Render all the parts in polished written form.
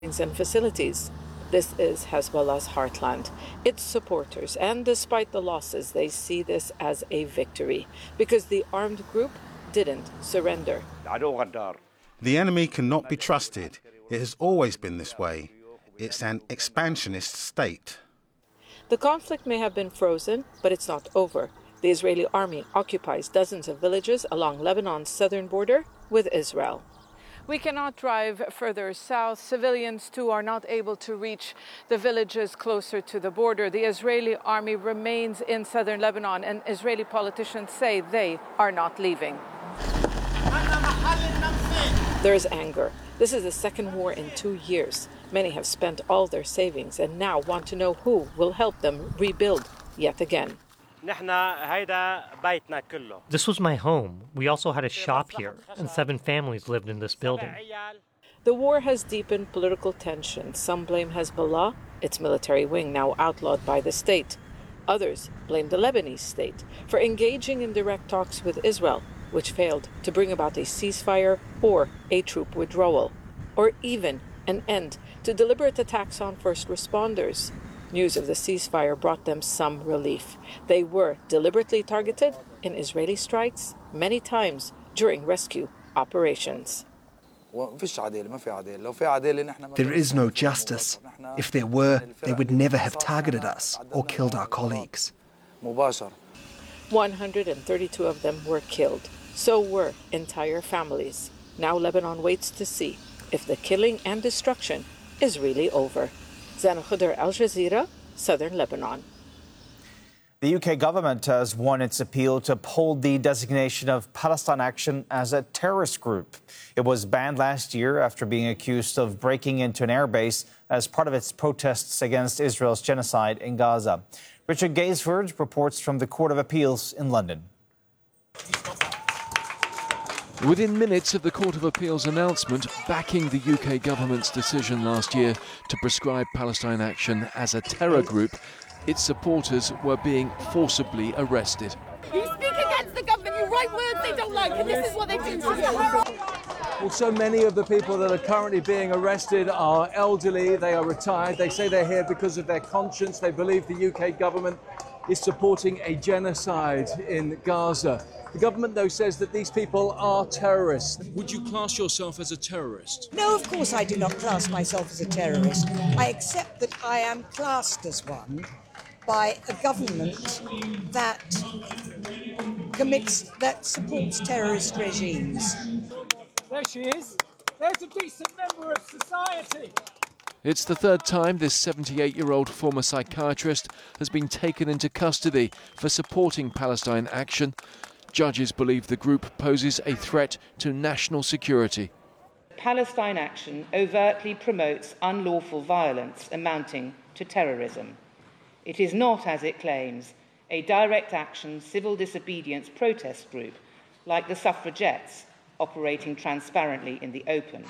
and facilities. This is Hezbollah's heartland. Its supporters, and despite the losses, they see this as a victory because the armed group didn't surrender. The enemy cannot be trusted. It has always been this way. It's an expansionist state. The conflict may have been frozen, but it's not over. The Israeli army occupies dozens of villages along Lebanon's southern border with Israel. We cannot drive further south. Civilians, too, are not able to reach the villages closer to the border. The Israeli army remains in southern Lebanon, and Israeli politicians say they are not leaving. There is anger. This is the second war in 2 years. Many have spent all their savings and now want to know who will help them rebuild yet again. This was my home. We also had a shop here, and 7 families lived in this building. The war has deepened political tension. Some blame Hezbollah, its military wing now outlawed by the state. Others blame the Lebanese state for engaging in direct talks with Israel, which failed to bring about a ceasefire or a troop withdrawal, or even an end to deliberate attacks on first responders. News of the ceasefire brought them some relief. They were deliberately targeted in Israeli strikes many times during rescue operations. There is no justice. If there were, they would never have targeted us or killed our colleagues. 132 of them were killed. So were entire families. Now Lebanon waits to see if the killing and destruction is really over. Zana Khudr, Al Jazeera, Southern Lebanon. The UK government has won its appeal to uphold the designation of Palestine Action as a terrorist group. It was banned last year after being accused of breaking into an airbase as part of its protests against Israel's genocide in Gaza. Richard Gaisford reports from the Court of Appeals in London. Within minutes of the Court of Appeal's announcement backing the UK government's decision last year to prescribe Palestine Action as a terror group, its supporters were being forcibly arrested. You speak against the government, you write words they don't like, and this is what they do to you. Well, so many of the people that are currently being arrested are elderly, they are retired, they say they're here because of their conscience, they believe the UK government is supporting a genocide in Gaza. The government, though, says that these people are terrorists. Would you class yourself as a terrorist? No, of course I do not class myself as a terrorist. I accept that I am classed as one by a government that supports terrorist regimes. There she is. There's a decent member of society. It's the third time this 78-year-old former psychiatrist has been taken into custody for supporting Palestine Action. Judges believe the group poses a threat to national security. Palestine Action overtly promotes unlawful violence amounting to terrorism. It is not, as it claims, a direct action civil disobedience protest group like the suffragettes operating transparently in the open.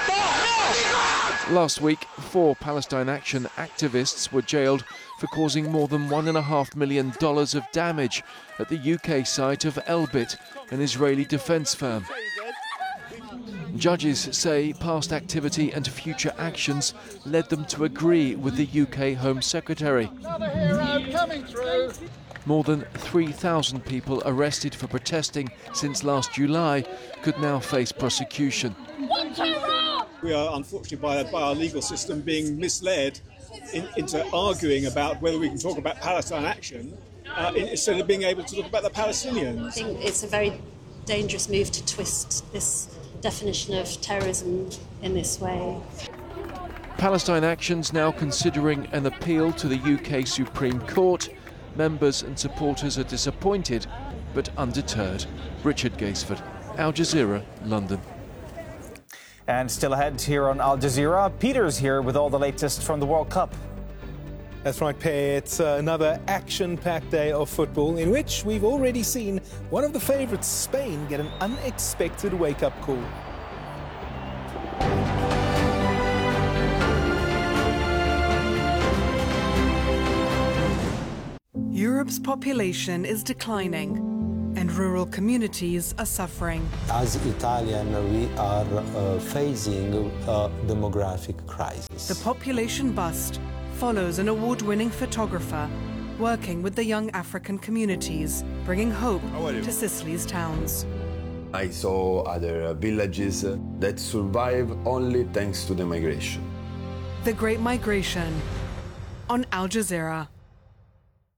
Last week, 4 Palestine Action activists were jailed for causing more than $1.5 million of damage at the UK site of Elbit, an Israeli defence firm. Judges say past activity and future actions led them to agree with the UK Home Secretary. Another hero coming through. More than 3,000 people arrested for protesting since last July could now face prosecution. We are, unfortunately, by our legal system being misled into arguing about whether we can talk about Palestine Action instead of being able to talk about the Palestinians. I think it's a very dangerous move to twist this definition of terrorism in this way. Palestine Action's now considering an appeal to the UK Supreme Court. Members and supporters are disappointed, but undeterred. Richard Gaisford, Al Jazeera, London. And still ahead here on Al Jazeera, Peter's here with all the latest from the World Cup. That's right, Pei. It's another action-packed day of football in which we've already seen one of the favourites, Spain, get an unexpected wake-up call. Europe's population is declining. and rural communities are suffering. As Italian, we are facing a demographic crisis. The population bust follows an award-winning photographer working with the young African communities, bringing hope to Sicily's towns. I saw other villages that survive only thanks to the migration. The Great Migration on Al Jazeera.